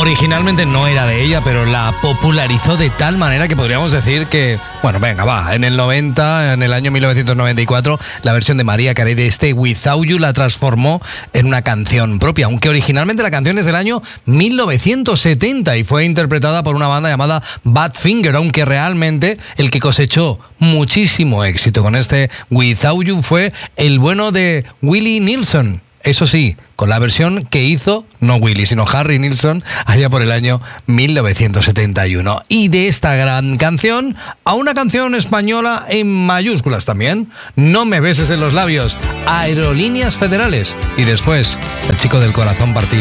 Originalmente no era de ella, pero la popularizó de tal manera que podríamos decir que, bueno, venga, va, en el año 1994, la versión de Mariah Carey de este Without You la transformó en una canción propia, aunque originalmente la canción es del año 1970 y fue interpretada por una banda llamada Badfinger, aunque realmente el que cosechó muchísimo éxito con este Without You fue el bueno de Willie Nelson. Eso sí, con la versión que hizo, no Willie, sino Harry Nilsson, allá por el año 1971. Y de esta gran canción, a una canción española en mayúsculas también, No me beses en los labios, Aerolíneas Federales. Y después, El chico del corazón partido.